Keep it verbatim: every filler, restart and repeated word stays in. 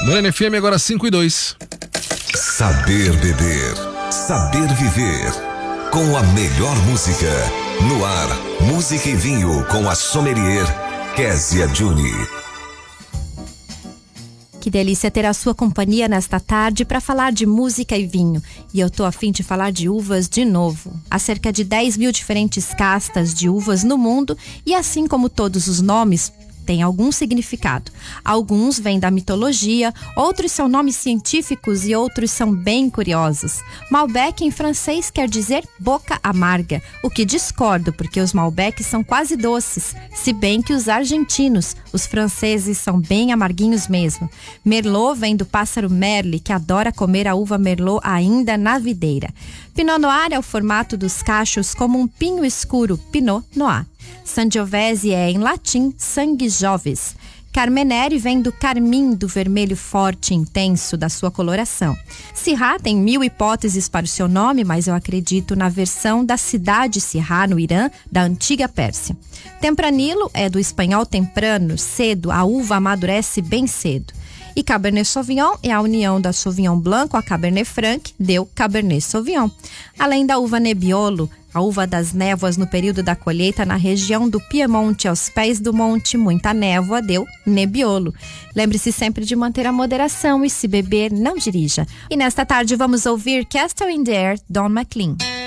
Morena F M, agora cinco e dois. Saber beber, saber viver. Com a melhor música. No ar, música e vinho com a sommelier Kézia Juni. Que delícia ter a sua companhia nesta tarde para falar de música e vinho. E eu tô a fim de falar de uvas de novo. Há cerca de dez mil diferentes castas de uvas no mundo e, assim como todos os nomes, tem algum significado. Alguns vêm da mitologia, outros são nomes científicos e outros são bem curiosos. Malbec em francês quer dizer boca amarga, o que discordo, porque os Malbecs são quase doces, se bem que os argentinos, os franceses, são bem amarguinhos mesmo. Merlot vem do pássaro merle, que adora comer a uva Merlot ainda na videira. Pinot Noir é o formato dos cachos como um pinho escuro, Pinot Noir. Sangiovese é, em latim, Sanguijoves. Carmenere vem do carmim, do vermelho forte e intenso da sua coloração. Syrah tem mil hipóteses para o seu nome, mas eu acredito na versão da cidade Syrah, no Irã, da antiga Pérsia. Tempranillo é do espanhol temprano, cedo, a uva amadurece bem cedo. E Cabernet Sauvignon é a união da Sauvignon Blanc com a Cabernet Franc, deu Cabernet Sauvignon. Além da uva Nebbiolo, a uva das névoas no período da colheita na região do Piemonte, aos pés do monte, muita névoa, deu Nebbiolo. Lembre-se sempre de manter a moderação e, se beber, não dirija. E nesta tarde vamos ouvir Castle in the Air, Don McLean.